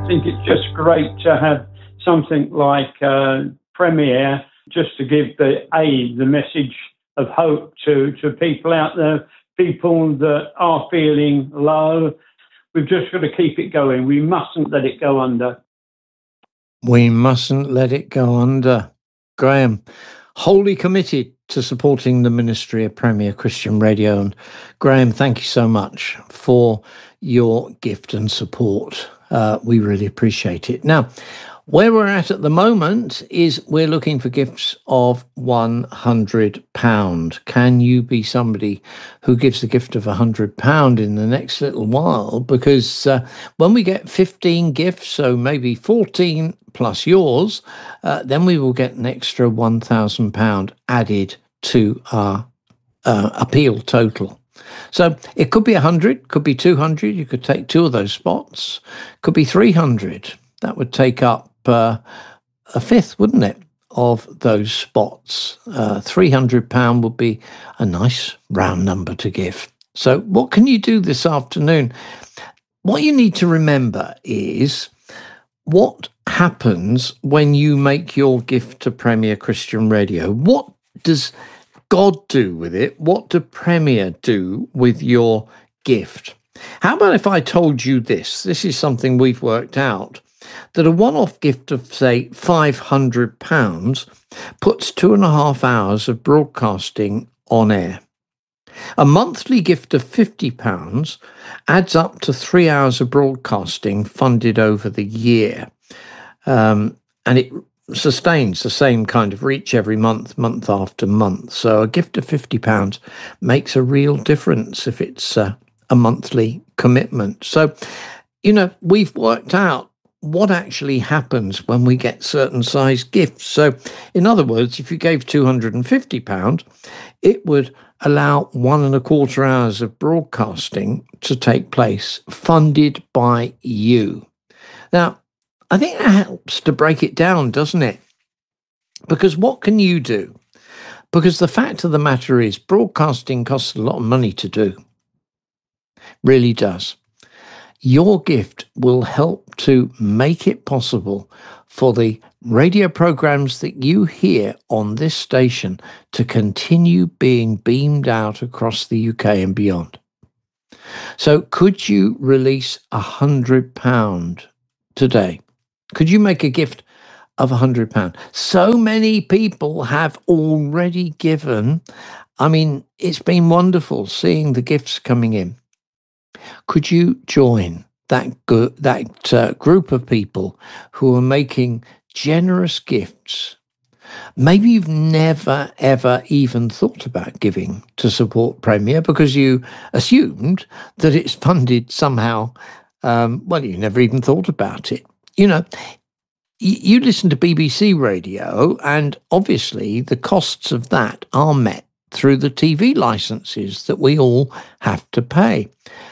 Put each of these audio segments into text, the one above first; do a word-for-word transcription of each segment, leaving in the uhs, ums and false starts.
I think it's just great to have something like uh, Premier just to give the aid, the message of hope to, to people out there, people that are feeling low. We've just got to keep it going. We mustn't let it go under. We mustn't let it go under. Graham, wholly committed to supporting the ministry of Premier Christian Radio. And Graham, thank you so much for your gift and support. Uh, we really appreciate it. Now, where we're at at the moment is we're looking for gifts of one hundred pounds. Can you be somebody who gives the gift of one hundred pounds in the next little while? Because uh, when we get fifteen gifts, so maybe fourteen plus yours, uh, then we will get an extra one thousand pounds added to our uh, appeal total. So it could be one hundred, could be two hundred. You could take two of those spots. Could be three hundred. That would take up uh, a fifth, wouldn't it, of those spots. Uh, three hundred pounds would be a nice round number to give. So what can you do this afternoon? What you need to remember is what happens when you make your gift to Premier Christian Radio. What does God do with it? What do Premier do with your gift? How about if I told you this? This is something we've worked out, that a one-off gift of, say, five hundred pounds puts two and a half hours of broadcasting on air. A monthly gift of fifty pounds adds up to three hours of broadcasting funded over the year. Um, and it sustains the same kind of reach every month, month after month. So a gift of fifty pounds makes a real difference if it's uh, a monthly commitment. So, you know, we've worked out what actually happens when we get certain size gifts. So, in other words, if you gave two hundred fifty pounds, it would allow one and a quarter hours of broadcasting to take place, funded by you. Now, I think that helps to break it down, doesn't it? Because what can you do? Because the fact of the matter is, broadcasting costs a lot of money to do. Really does. Your gift will help to make it possible for the radio programs that you hear on this station to continue being beamed out across the U K and beyond. So could you release one hundred pounds today? Could you make a gift of one hundred pounds? So many people have already given. I mean, it's been wonderful seeing the gifts coming in. Could you join that go- that uh, group of people who are making generous gifts? Maybe you've never, ever even thought about giving to support Premier because you assumed that it's funded somehow. Um, well, you never even thought about it. You know, y- you listen to B B C radio, and obviously the costs of that are met through the T V licenses that we all have to pay.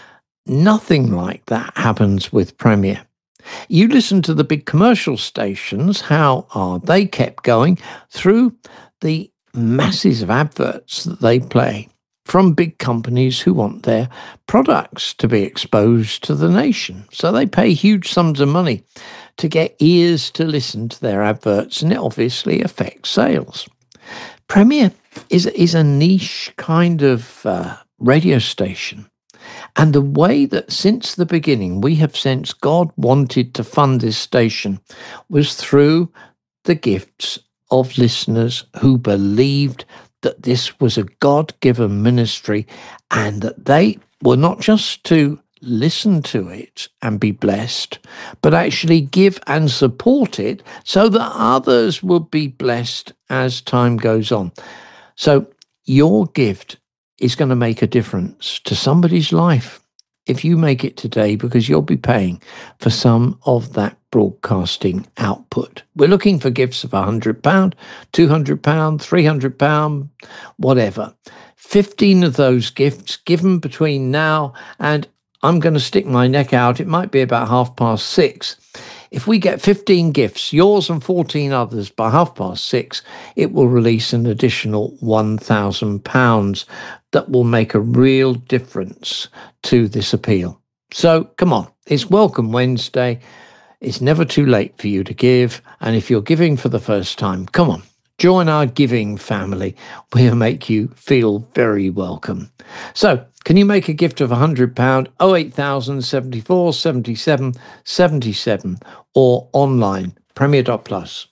Nothing like that happens with Premier. You listen to the big commercial stations, how are they kept going? Through the masses of adverts that they play from big companies who want their products to be exposed to the nation. So they pay huge sums of money to get ears to listen to their adverts, and it obviously affects sales. Premier is, is a niche kind of uh, radio station. And the way that since the beginning we have sensed God wanted to fund this station was through the gifts of listeners who believed that this was a God-given ministry and that they were not just to listen to it and be blessed, but actually give and support it so that others would be blessed as time goes on. So your gift is going to make a difference to somebody's life if you make it today, because you'll be paying for some of that broadcasting output. We're looking for gifts of one hundred pounds, two hundred pounds, three hundred pounds, whatever. fifteen of those gifts given between now and I'm going to stick my neck out. It might be about half past six. If we get fifteen gifts, yours and fourteen others, by half past six, it will release an additional one thousand pounds that will make a real difference to this appeal. So come on, it's Welcome Wednesday. It's never too late for you to give. And if you're giving for the first time, come on, join our giving family. We'll make you feel very welcome. So can you make a gift of one hundred pounds, oh eight thousand, seventy-four, seventy-seven, seventy-seven, or online, premier dot plus.